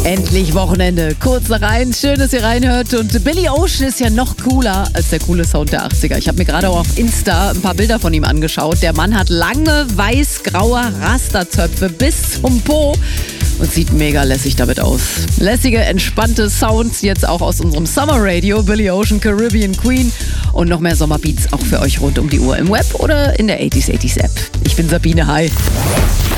Endlich Wochenende. Kurz rein, schön, dass ihr reinhört. Und Billy Ocean ist ja noch cooler als der coole Sound der 80er. Ich habe mir gerade auch auf Insta ein paar Bilder von ihm angeschaut. Der Mann hat lange, weiß-graue Rasterzöpfe bis zum Po und sieht mega lässig damit aus. Lässige, entspannte Sounds jetzt auch aus unserem Summer Radio. Billy Ocean, Caribbean Queen und noch mehr Sommerbeats auch für euch rund um die Uhr im Web oder in der 80s App. Ich bin Sabine, hi.